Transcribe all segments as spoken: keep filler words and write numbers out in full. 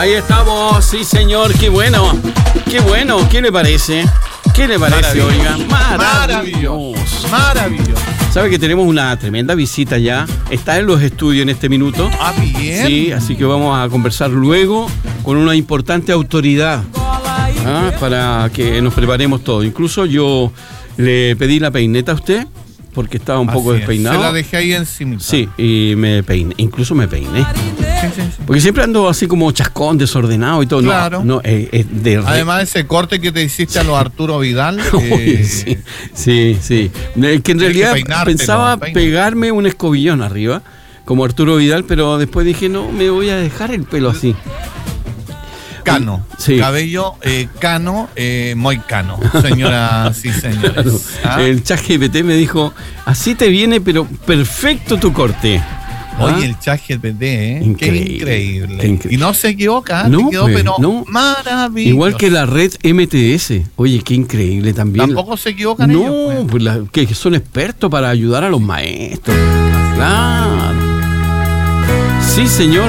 Ahí estamos, sí señor, qué bueno, qué bueno, ¿qué le parece? ¿Qué le parece, oiga? Maravilloso. Maravilloso. ¿Sabe que tenemos una tremenda visita ya? Está en los estudios en este minuto. Ah, bien. Sí, así que vamos a conversar luego con una importante autoridad, ¿ah? Para que nos preparemos todo. Incluso yo le pedí la peineta a usted porque estaba un Así poco es. despeinado. Se la dejé ahí encima. Sí, y me peiné, incluso me peiné. Sí, sí, sí. Porque siempre ando así como chascón, desordenado y todo. Claro. No, no eh, eh, de re- Además, ese corte que te hiciste a los Arturo Vidal. Oye, eh, sí, sí, sí. Eh, Que en Tienes realidad que peinarte, pensaba ¿no? Peina. pegarme un escobillón arriba, como Arturo Vidal, pero después dije, no, me voy a dejar el pelo así. Cano. Sí. Cabello eh, cano, eh, muy cano. Señoras y señores. Claro. ¿Ah? El chat G P T me dijo, así te viene, pero perfecto tu corte. ¿Ah? Oye, el chat G P T, ¿eh? Increíble, Qué increíble. qué increíble. Y no se equivoca, No, no, quedó, pues, pero no. maravilloso. Igual que la red M T S. Oye, qué increíble también. Tampoco se equivocan No, ellos. pues. pues la- que son expertos para ayudar a los maestros. Claro. Sí, señor.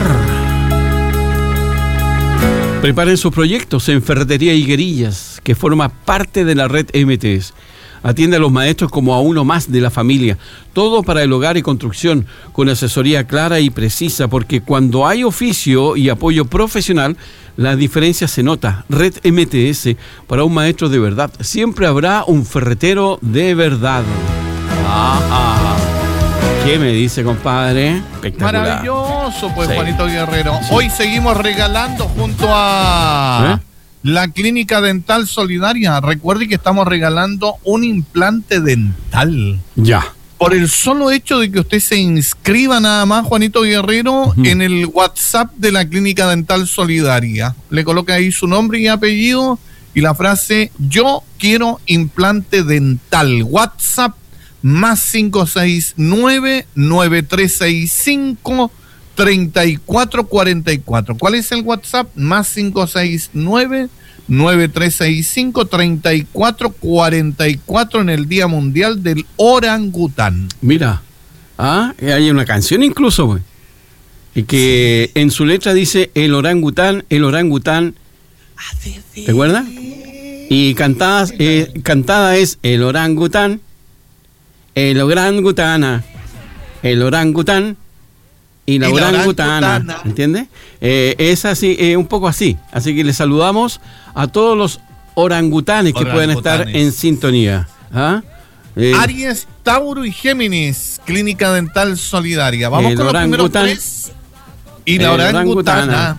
Preparen sus proyectos en Ferretería Higuerillas, que forma parte de la red M T S. Atiende a los maestros como a uno más de la familia. Todo para el hogar y construcción, con asesoría clara y precisa, porque cuando hay oficio y apoyo profesional, la diferencia se nota. Red M T S, para un maestro de verdad. Siempre habrá un ferretero de verdad. Ajá. ¿Qué me dice, compadre? Espectacular. Maravilloso, pues, Sí. Juanito Guerrero. Sí. Hoy seguimos regalando junto a ¿Eh? la Clínica Dental Solidaria. Recuerde que estamos regalando un implante dental. Ya. Por el solo hecho de que usted se inscriba nada más, Juanito Guerrero, Ujú. en el WhatsApp de la Clínica Dental Solidaria. Le coloca ahí su nombre y apellido y la frase, yo quiero implante dental. WhatsApp más cinco seis nueve, nueve tres seis cinco, tres cuatro cuatro cuatro. ¿Cuál es el WhatsApp? Más cinco seis nueve, nueve tres seis cinco, tres cuatro cuatro cuatro en el Día Mundial del Orangután. Mira, ah, hay una canción incluso, pues, y que en su letra dice el orangután, el orangután, ¿te acuerdas? Y cantada, eh, cantada es el orangután, el orangutana, el orangután y la Y la orangutana, orangutana. ¿entiendes? Eh, es así, eh, un poco así. Así que les saludamos a todos los orangutanes que pueden estar Orangutanes. en sintonía. ¿Ah? Eh, Aries, Tauro y Géminis, Clínica Dental Solidaria. Vamos El con los primeros orangután. tres. Y la El orangutana. orangutana.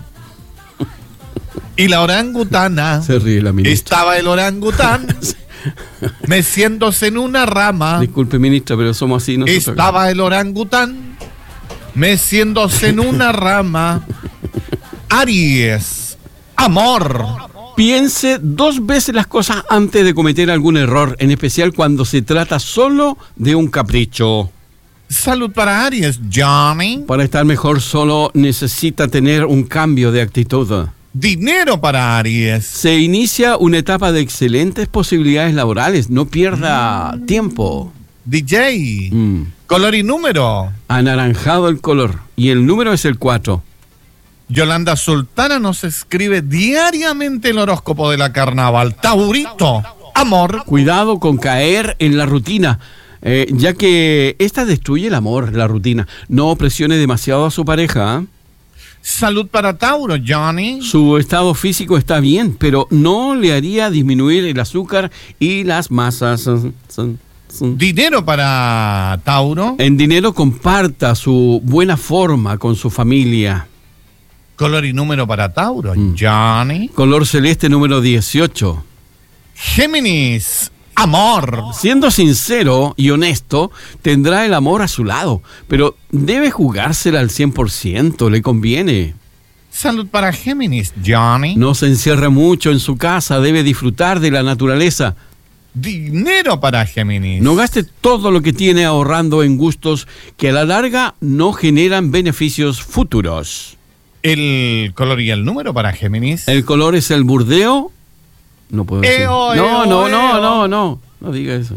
Y la orangutana. Se ríe la ministra. Estaba el orangután meciéndose en una rama. Disculpe, ministra, pero somos así nosotros. Estaba el orangután meciéndose en una rama. Aries, amor. Piense dos veces las cosas antes de cometer algún error, en especial cuando se trata solo de un capricho. Salud para Aries, Johnny. Para estar mejor solo necesita tener un cambio de actitud. Dinero para Aries. Se inicia una etapa de excelentes posibilidades laborales. No pierda Mm. tiempo. D J. Mm. Color y número. Anaranjado el color. Y el número es el cuatro. Yolanda Sultana nos escribe diariamente el horóscopo de la carnaval. Taurito, amor. Cuidado con caer en la rutina, eh, ya que esta destruye el amor, la rutina. No presione demasiado a su pareja. ¿eh? Salud para Tauro, Johnny. Su estado físico está bien, pero no le haría disminuir el azúcar y las masas. Son- son- son- Dinero para Tauro. En dinero comparta su buena forma con su familia. Color y número para Tauro, Mm. Johnny. Color celeste número dieciocho. Géminis, amor. Siendo sincero y honesto, tendrá el amor a su lado, pero debe jugársela al cien por ciento, le conviene. Salud para Géminis, Johnny. No se encierre mucho en su casa, debe disfrutar de la naturaleza. Dinero para Géminis. No gaste todo lo que tiene ahorrando en gustos que a la larga no generan beneficios futuros. El color y el número para Géminis. El color es el burdeo. No puedo decir. Eo, No, eo, no, no, eo. no, no. No diga eso.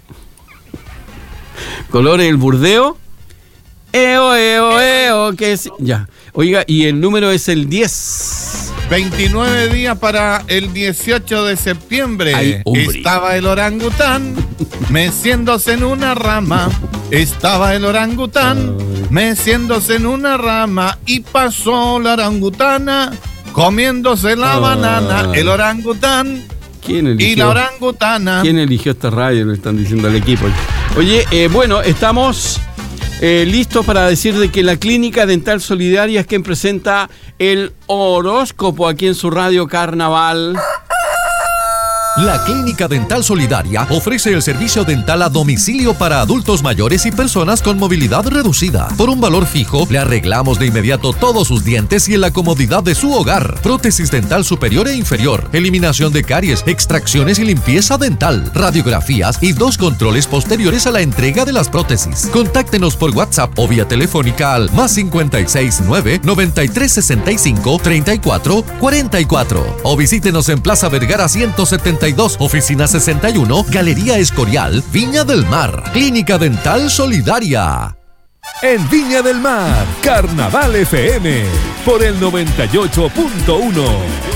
Color es el burdeo. Eo, eo, eo, que es... Ya. Oiga, y el número es el diez. veintinueve días para el dieciocho de septiembre. Ay, estaba el orangután meciéndose en una rama. Estaba el orangután meciéndose en una rama y pasó la orangutana comiéndose la Ay. banana. El orangután ¿Quién eligió? y la orangutana. ¿Quién eligió esta radio? Le están diciendo al equipo. Oye, eh, bueno, estamos eh, listos para decir de que la Clínica Dental Solidaria es quien presenta el horóscopo aquí en su radio Carnaval. La Clínica Dental Solidaria ofrece el servicio dental a domicilio para adultos mayores y personas con movilidad reducida. Por un valor fijo, le arreglamos de inmediato todos sus dientes y en la comodidad de su hogar. Prótesis dental superior e inferior, eliminación de caries, extracciones y limpieza dental, radiografías y dos controles posteriores a la entrega de las prótesis. Contáctenos por WhatsApp o vía telefónica al más cincuenta y seis nueve, noventa y tres sesenta y cinco, treinta y cuatro cuarenta y cuatro o visítenos en Plaza Vergara ciento setenta y dos, oficina sesenta y uno, Galería Escorial, Viña del Mar. Clínica Dental Solidaria. En Viña del Mar, Carnaval F M, por el noventa y ocho punto uno.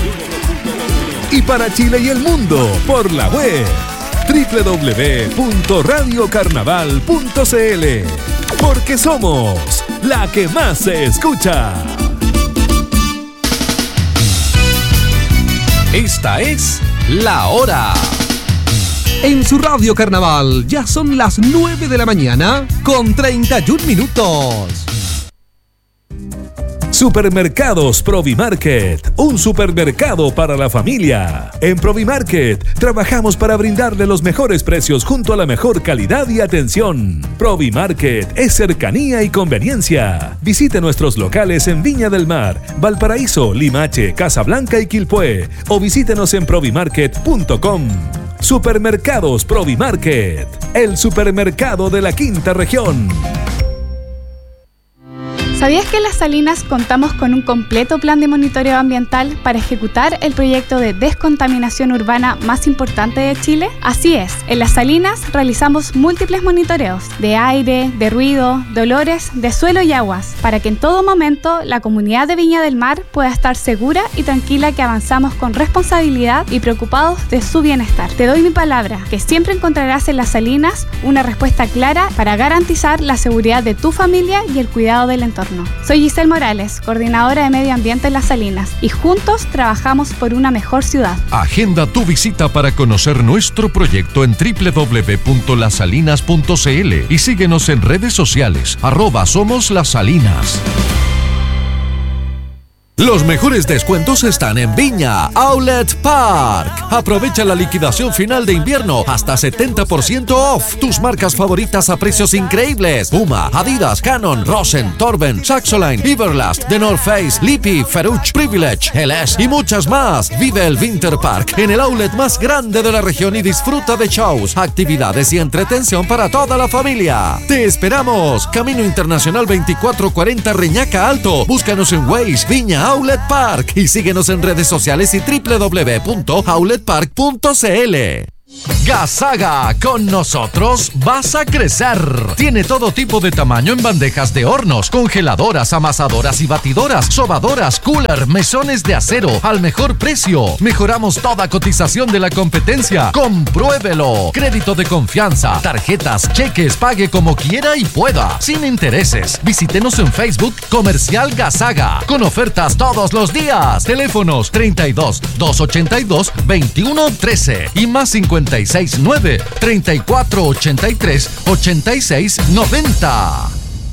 Y para Chile y el mundo, por la web, doble u doble u doble u punto radio carnaval punto c l. Porque somos la que más se escucha. Esta es La Hora. En su radio Carnaval ya son las nueve de la mañana con treinta y un minutos. Supermercados Provimarket, un supermercado para la familia. En Provimarket trabajamos para brindarle los mejores precios junto a la mejor calidad y atención. Provimarket es cercanía y conveniencia. Visite nuestros locales en Viña del Mar, Valparaíso, Limache, Casablanca y Quilpué o visítenos en provimarket punto com. Supermercados Provimarket, el supermercado de la quinta región. ¿Sabías que en Las Salinas contamos con un completo plan de monitoreo ambiental para ejecutar el proyecto de descontaminación urbana más importante de Chile? Así es, en Las Salinas realizamos múltiples monitoreos de aire, de ruido, de olores, de suelo y aguas, para que en todo momento la comunidad de Viña del Mar pueda estar segura y tranquila que avanzamos con responsabilidad y preocupados de su bienestar. Te doy mi palabra, que siempre encontrarás en Las Salinas una respuesta clara para garantizar la seguridad de tu familia y el cuidado del entorno. Soy Giselle Morales, coordinadora de Medio Ambiente en Las Salinas, y juntos trabajamos por una mejor ciudad. Agenda tu visita para conocer nuestro proyecto en doble u doble u doble u punto las salinas punto c l y síguenos en redes sociales, arroba Somos Las Salinas. Los mejores descuentos están en Viña Outlet Park. Aprovecha la liquidación final de invierno hasta setenta por ciento off. Tus marcas favoritas a precios increíbles: Puma, Adidas, Canon, Rosen, Torben, Saxoline, Everlast, The North Face, Lippy, Ferruch, Privilege, L S y muchas más. Vive el Winter Park en el outlet más grande de la región y disfruta de shows, actividades y entretención para toda la familia. Te esperamos. Camino Internacional veinticuatro cuarenta Reñaca Alto. Búscanos en Waze, Viña Outlet Park y síguenos en redes sociales y doble u doble u doble u punto outlet park punto c l. Gasaga, con nosotros vas a crecer. Tiene todo tipo de tamaño en bandejas de hornos, congeladoras, amasadoras y batidoras, sobadoras, cooler, mesones de acero al mejor precio. Mejoramos toda cotización de la competencia. Compruébelo. Crédito de confianza, tarjetas, cheques, pague como quiera y pueda, sin intereses. Visítenos en Facebook Comercial Gasaga, con ofertas todos los días. Teléfonos treinta y dos, doscientos ochenta y dos, veintiuno trece y más cincuenta y seis nueve, treinta y cuatro ochenta y tres, ochenta y seis noventa.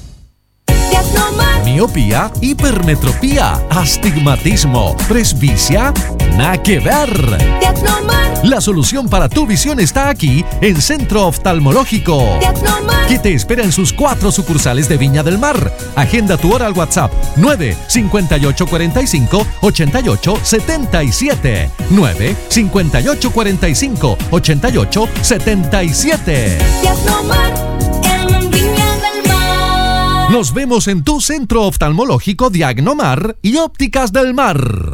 Miopía, hipermetropía, astigmatismo, presbicia, nada que ver. La solución para tu visión está aquí en Centro Oftalmológico, que te espera en sus cuatro sucursales de Viña del Mar. Agenda tu hora al WhatsApp nueve cincuenta y ocho cuarenta y cinco, ochenta y ocho setenta y siete. nueve cincuenta y ocho cuarenta y cinco, ochenta y ocho setenta y siete. Nos vemos en tu centro oftalmológico Diagnomar y Ópticas del Mar.